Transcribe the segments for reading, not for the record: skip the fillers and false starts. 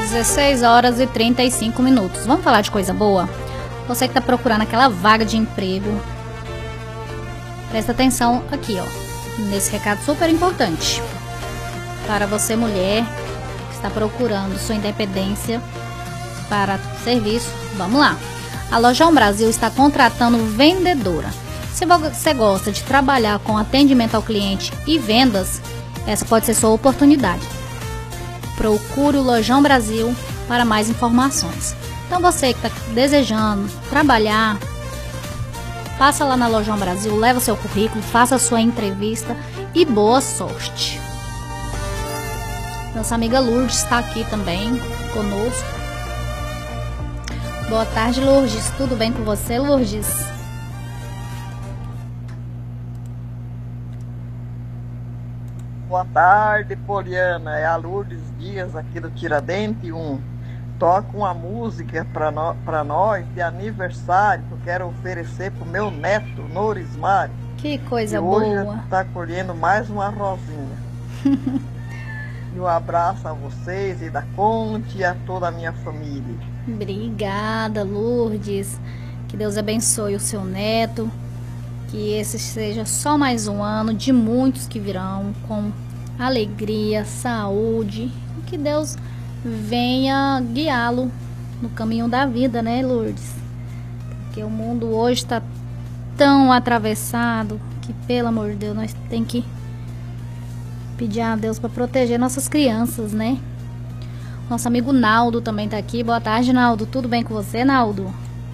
16 horas e 35 minutos. Vamos falar de coisa boa? Você que está procurando aquela vaga de emprego, presta atenção aqui, ó, nesse recado super importante. Para você, mulher, que está procurando sua independência para serviço, vamos lá. A Lojão Brasil está contratando vendedora. Se você gosta de trabalhar com atendimento ao cliente e vendas, essa pode ser sua oportunidade. Procure o Lojão Brasil para mais informações. Então você que está desejando trabalhar, passa lá na Lojão Brasil, leva seu currículo, faça a sua entrevista e boa sorte. Nossa amiga Lourdes está aqui também conosco. Boa tarde, Lourdes. Tudo bem com você, Lourdes? Boa tarde, Poliana. É a Lourdes Dias aqui do Tiradentes 1. Toca uma música para nós de aniversário que eu quero oferecer pro meu neto, Norismar. Que coisa boa. Hoje está colhendo mais uma rosinha. E um abraço a vocês e da Conte e a toda a minha família. Obrigada, Lourdes. Que Deus abençoe o seu neto. Que esse seja só mais um ano de muitos que virão com alegria, saúde. E que Deus venha guiá-lo no caminho da vida, né, Lourdes? Porque o mundo hoje está tão atravessado que, pelo amor de Deus, nós temos que pedir a Deus para proteger nossas crianças, né? Nosso amigo Naldo também está aqui. Boa tarde, Naldo. Tudo bem com você, Naldo?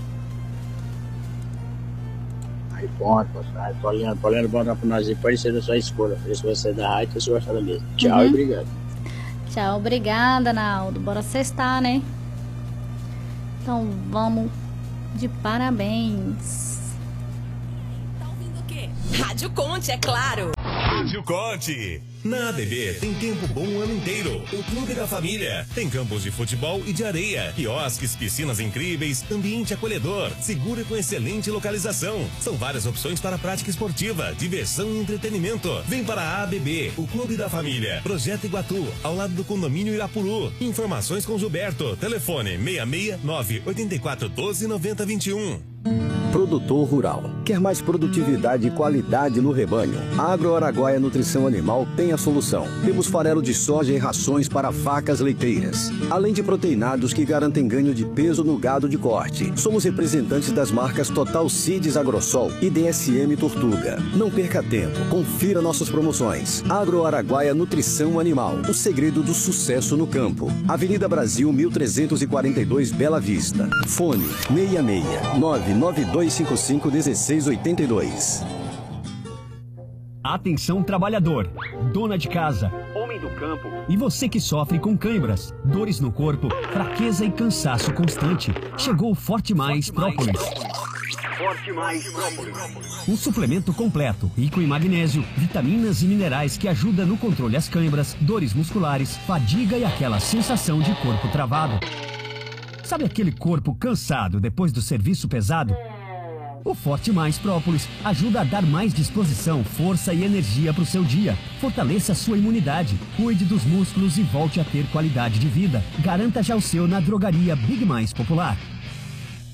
Aí, ponto, Poliana, bota pra nós depois, ser da sua escolha. Se você é da rádio, se você gostar da mesma. Tchau e obrigado. Tchau, obrigada, Naldo. Bora sextar, né? Então vamos de parabéns. Tá ouvindo o quê? Rádio Conte, é claro. Rádio Conte. Na ABB tem tempo bom o ano inteiro. O Clube da Família tem campos de futebol e de areia, quiosques, piscinas incríveis, ambiente acolhedor, seguro e com excelente localização. São várias opções para prática esportiva, diversão e entretenimento. Vem para a ABB, o Clube da Família, Projeto Iguatu, ao lado do condomínio Irapuru. Informações com Gilberto. Telefone 669 8412 9021. Produtor rural. Quer mais produtividade e qualidade no rebanho? A Agro Araguaia Nutrição Animal tem a solução. Temos farelo de soja e rações para vacas leiteiras, além de proteinados que garantem ganho de peso no gado de corte. Somos representantes das marcas Total Seeds Agrosol e DSM Tortuga. Não perca tempo, confira nossas promoções. Agro Araguaia Nutrição Animal, o segredo do sucesso no campo. Avenida Brasil 1342, Bela Vista. Fone 66 99255 1682. Atenção trabalhador, dona de casa, homem do campo e você que sofre com câimbras, dores no corpo, fraqueza e cansaço constante. Chegou o Forte Mais Própolis. Forte Mais Própolis. Um suplemento completo, rico em magnésio, vitaminas e minerais que ajuda no controle das câimbras, dores musculares, fadiga e aquela sensação de corpo travado. Sabe aquele corpo cansado depois do serviço pesado? O Forte Mais Própolis ajuda a dar mais disposição, força e energia para o seu dia. Fortaleça a sua imunidade, cuide dos músculos e volte a ter qualidade de vida. Garanta já o seu na drogaria Big Mais Popular.